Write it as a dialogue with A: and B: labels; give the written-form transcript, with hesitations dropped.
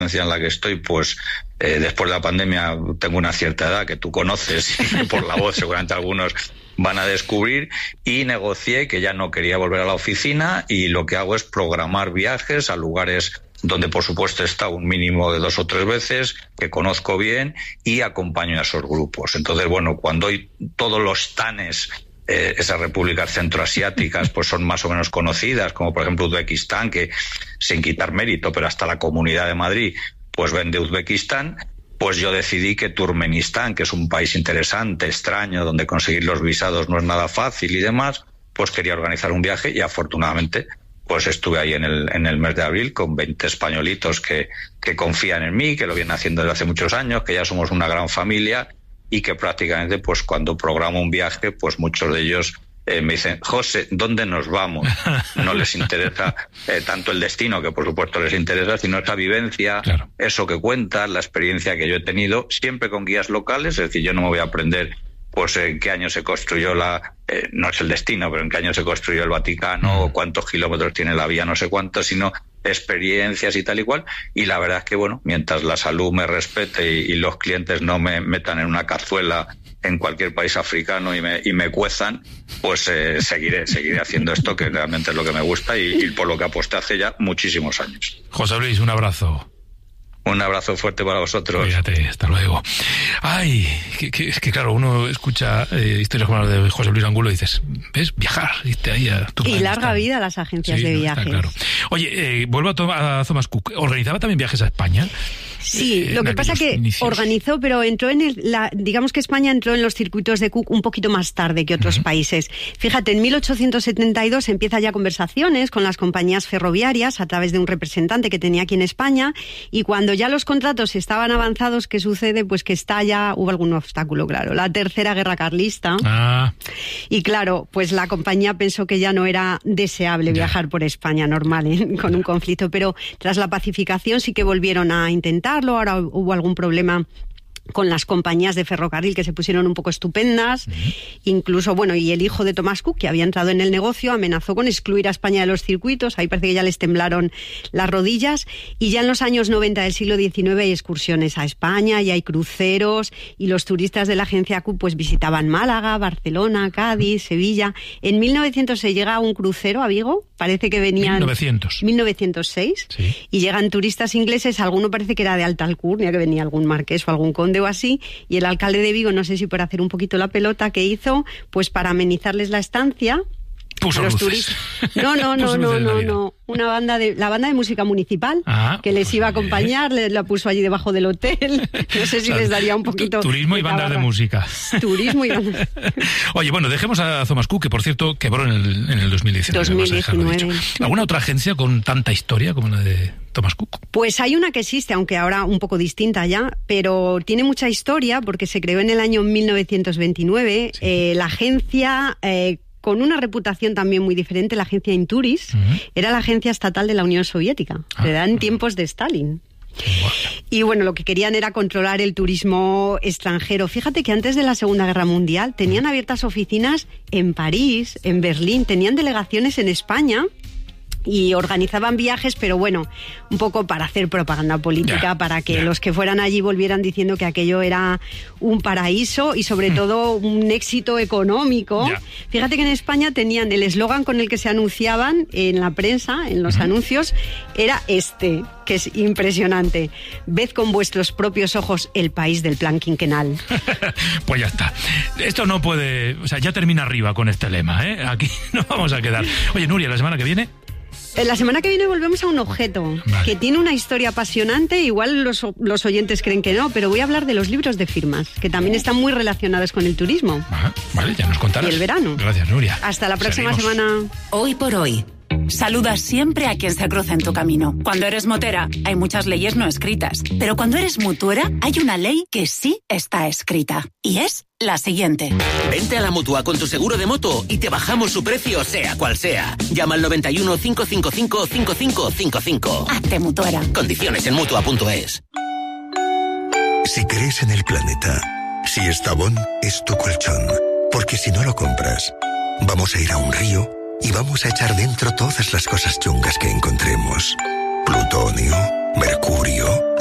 A: en la que estoy, pues después de la pandemia tengo una cierta edad que tú conoces y por la voz seguramente algunos van a descubrir, y negocié que ya no quería volver a la oficina y lo que hago es programar viajes a lugares donde por supuesto he estado un mínimo de 2 o 3 veces, que conozco bien, y acompaño a esos grupos. Entonces, bueno, cuando hay todos los TANes, esas repúblicas centroasiáticas, pues son más o menos conocidas, como por ejemplo Uzbekistán, que sin quitar mérito, pero hasta la Comunidad de Madrid pues ven de Uzbekistán, pues yo decidí que Turkmenistán, que es un país interesante, extraño, donde conseguir los visados no es nada fácil y demás, pues quería organizar un viaje, y afortunadamente pues estuve ahí en el mes de abril con 20 españolitos que confían en mí, que lo vienen haciendo desde hace muchos años, que ya somos una gran familia, y que prácticamente pues cuando programo un viaje, pues muchos de ellos me dicen: José, ¿dónde nos vamos? No les interesa tanto el destino, que por supuesto les interesa, sino esa vivencia, claro, eso que cuentas, la experiencia que yo he tenido, siempre con guías locales. Es decir, yo no me voy a aprender pues en qué año se construyó no es el destino, pero en qué año se construyó el Vaticano, o cuántos kilómetros tiene la vía, no sé cuántos, sino experiencias y tal y cual. Y la verdad es que, bueno, mientras la salud me respete y los clientes no me metan en una cazuela en cualquier país africano y me cuezan, pues seguiré haciendo esto, que realmente es lo que me gusta y por lo que aposté hace ya muchísimos años.
B: José Luis, un abrazo.
A: Un abrazo fuerte para vosotros.
B: Cuídate, hasta luego. Ay, es que claro, uno escucha historias como las de José Luis Angulo y dices, ¿ves? Viajar, irte ahí a tu país.
C: Y larga vida a las agencias de viajes.
B: Claro. Oye, vuelvo a Thomas Cook. ¿Organizaba también viajes a España?
C: Sí, lo que pasa que organizó, pero entró digamos que España entró en los circuitos de Cook un poquito más tarde que otros países. Fíjate, en 1872 empieza ya conversaciones con las compañías ferroviarias a través de un representante que tenía aquí en España, y cuando ya los contratos estaban avanzados, ¿qué sucede? Pues que hubo algún obstáculo, claro, la Tercera Guerra Carlista. Y claro, pues la compañía pensó que ya no era deseable viajar por España normal, con un conflicto, pero tras la pacificación sí que volvieron a intentar. Ahora hubo algún problema con las compañías de ferrocarril que se pusieron un poco estupendas. Incluso, bueno, y el hijo de Thomas Cook, que había entrado en el negocio, amenazó con excluir a España de los circuitos. Ahí parece que ya les temblaron las rodillas. Y ya en los años 90 del siglo XIX hay excursiones a España y hay cruceros, y los turistas de la agencia Cook pues visitaban Málaga, Barcelona, Cádiz, Sevilla. En 1900 se llega a un crucero a Vigo, parece que venían... 1906. Sí. Y llegan turistas ingleses, alguno parece que era de alta alcurnia, que venía algún marqués o algún conde o así, y el alcalde de Vigo, no sé si por hacer un poquito la pelota, que hizo, pues para amenizarles la estancia,
B: puso
C: los
B: turistas.
C: No. La banda de música municipal que les iba a acompañar, la puso allí debajo del hotel. No sé si les daría un poquito.
B: Turismo y bandas de música.
C: Turismo y bandas.
B: Oye, bueno, dejemos a Thomas Cook, que por cierto quebró en el 2019.
C: 2019.
B: ¿Alguna otra agencia con tanta historia como la de Thomas Cook?
C: Pues hay una que existe, aunque ahora un poco distinta ya, pero tiene mucha historia porque se creó en el año 1929. Sí. La agencia... con una reputación también muy diferente, la agencia Inturis, era la agencia estatal de la Unión Soviética, era en tiempos de Stalin. Y bueno, lo que querían era controlar el turismo extranjero. Fíjate que antes de la Segunda Guerra Mundial tenían abiertas oficinas en París, en Berlín, tenían delegaciones en España y organizaban viajes, pero bueno, un poco para hacer propaganda política, para que los que fueran allí volvieran diciendo que aquello era un paraíso y sobre todo un éxito económico. Fíjate que en España tenían el eslogan con el que se anunciaban en la prensa, en los anuncios, era este, que es impresionante: ved con vuestros propios ojos el país del plan quinquenal.
B: Pues ya está. Esto no puede... O sea, ya termina arriba con este lema, ¿eh? Aquí nos vamos a quedar. Oye, Nuria, ¿la semana que viene?
C: La semana que viene volvemos a un objeto que tiene una historia apasionante. Igual los oyentes creen que no, pero voy a hablar de los libros de firmas, que también están muy relacionados con el turismo.
B: Vale, ya nos contarás.
C: Y el verano.
B: Gracias, Nuria.
C: Hasta la próxima semana.
D: Hoy por hoy. Saluda siempre a quien se cruza en tu camino. Cuando eres motera, hay muchas leyes no escritas. Pero cuando eres mutuera, hay una ley que sí está escrita. Y es la siguiente.
E: Vente a la Mutua con tu seguro de moto y te bajamos su precio, sea cual sea. Llama al 91 555 5555.
D: Hazte mutuera.
E: Condiciones en Mutua.es.
F: Si crees en el planeta, si Estavón es tu colchón, porque si no lo compras, vamos a ir a un río y vamos a echar dentro todas las cosas chungas que encontremos. Plutonio, mercurio,